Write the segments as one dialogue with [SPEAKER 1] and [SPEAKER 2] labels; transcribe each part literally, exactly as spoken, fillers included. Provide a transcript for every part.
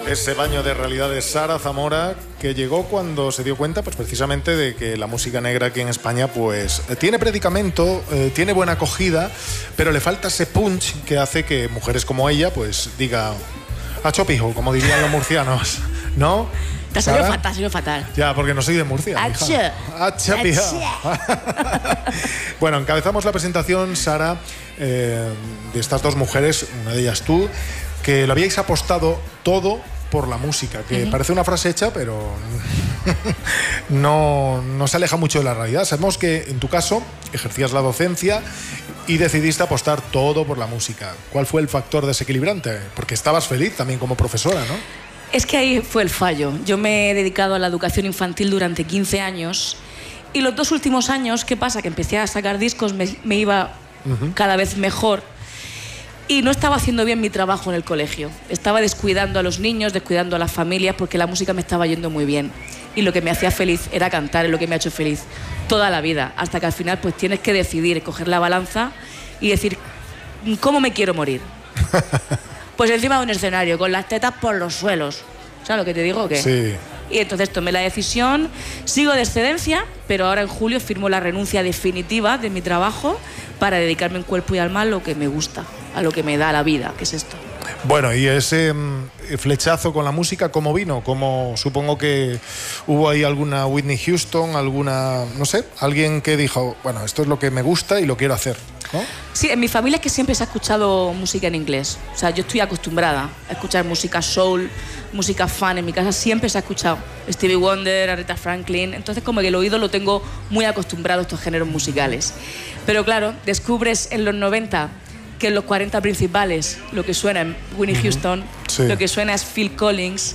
[SPEAKER 1] Ese baño de realidad de Sara Zamora, que llegó cuando se dio cuenta, pues precisamente de que la música negra aquí en España, pues tiene predicamento, eh, tiene buena acogida, pero le falta ese punch que hace que mujeres como ella, pues diga, a chopijo, como dirían los murcianos, ¿no?
[SPEAKER 2] Te ha salido fatal, te ha salido fatal.
[SPEAKER 1] Ya, porque no soy de Murcia.
[SPEAKER 2] Ache.
[SPEAKER 1] Ache, Bueno, encabezamos la presentación, Sara, eh, de estas dos mujeres, una de ellas tú, que lo habíais apostado todo por la música, que uh-huh. parece una frase hecha, pero no, no se aleja mucho de la realidad. Sabemos que en tu caso ejercías la docencia y decidiste apostar todo por la música. ¿Cuál fue el factor desequilibrante? Porque estabas feliz también como profesora, ¿no?
[SPEAKER 2] Es que ahí fue el fallo. Yo me he dedicado a la educación infantil durante quince años y los dos últimos años, ¿qué pasa? Que empecé a sacar discos, me, me iba uh-huh. cada vez mejor. Y no estaba haciendo bien mi trabajo en el colegio. Estaba descuidando a los niños, descuidando a las familias, porque la música me estaba yendo muy bien. Y lo que me hacía feliz era cantar, es lo que me ha hecho feliz toda la vida. Hasta que al final pues tienes que decidir, coger la balanza y decir, ¿cómo me quiero morir? Pues encima de un escenario, con las tetas por los suelos. ¿Sabes lo que te digo o qué?
[SPEAKER 1] Sí.
[SPEAKER 2] Y entonces tomé la decisión, sigo de excedencia, pero ahora en julio firmo la renuncia definitiva de mi trabajo para dedicarme en cuerpo y alma a lo que me gusta, a lo que me da la vida, que es esto.
[SPEAKER 1] Bueno, y ese mm, flechazo con la música, ¿cómo vino? Como supongo que hubo ahí alguna Whitney Houston, alguna, no sé, alguien que dijo, bueno, esto es lo que me gusta y lo quiero hacer, ¿no?
[SPEAKER 2] Sí, en mi familia es que siempre se ha escuchado música en inglés. O sea, yo estoy acostumbrada a escuchar música soul, música fan. En mi casa siempre se ha escuchado Stevie Wonder, Aretha Franklin. Entonces como que el oído lo tengo muy acostumbrado a estos géneros musicales. Pero claro, descubres en los noventa que en los cuarenta principales lo que suena es Whitney uh-huh. Houston, sí. lo que suena es Phil Collins,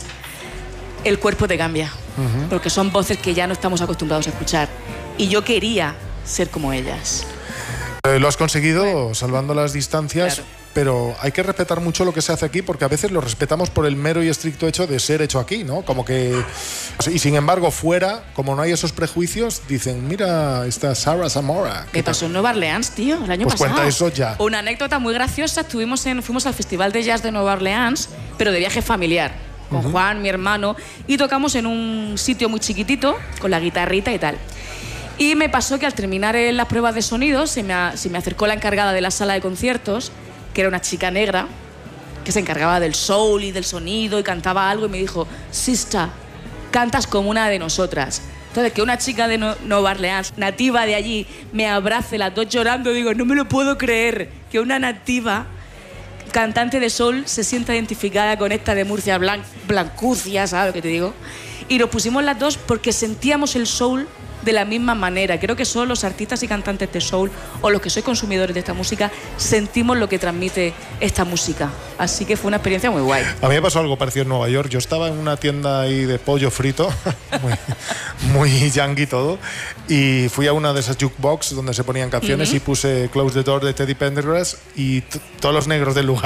[SPEAKER 2] el cuerpo te cambia. Uh-huh. Porque son voces que ya no estamos acostumbrados a escuchar. Y yo quería ser como ellas.
[SPEAKER 1] Eh, lo has conseguido, bueno, salvando las distancias,
[SPEAKER 2] claro.
[SPEAKER 1] Pero hay que respetar mucho lo que se hace aquí, porque a veces lo respetamos por el mero y estricto hecho de ser hecho aquí, ¿no? Como que... Y sin embargo, fuera, como no hay esos prejuicios, dicen, mira, esta Sara Zamora.
[SPEAKER 2] Me pasó en Nueva Orleans, tío, el año
[SPEAKER 1] pues
[SPEAKER 2] pasado.
[SPEAKER 1] Cuenta eso ya.
[SPEAKER 2] Una anécdota muy graciosa, estuvimos en, fuimos al Festival de Jazz de Nueva Orleans, pero de viaje familiar, con uh-huh. Juan, mi hermano, y tocamos en un sitio muy chiquitito, con la guitarrita y tal. Y me pasó que al terminar las pruebas de sonido se me, se me acercó la encargada de la sala de conciertos, que era una chica negra, que se encargaba del soul y del sonido y cantaba algo y me dijo, sister, cantas como una de nosotras. Entonces, que una chica de no Nueva Orleans, nativa de allí, me abrace, las dos llorando, digo, no me lo puedo creer, que una nativa cantante de soul se sienta identificada con esta de Murcia, blan blancucia, ¿sabes lo que te digo? Y nos pusimos las dos porque sentíamos el soul de la misma manera. Creo que solo los artistas y cantantes de soul o los que sois consumidores de esta música sentimos lo que transmite esta música. Así que fue una experiencia muy guay.
[SPEAKER 1] A mí me pasó algo parecido en Nueva York. Yo estaba en una tienda ahí de pollo frito, muy, muy yankee todo, y fui a una de esas jukebox donde se ponían canciones uh-huh. y puse Close the Door de Teddy Pendergrass y todos los negros del lugar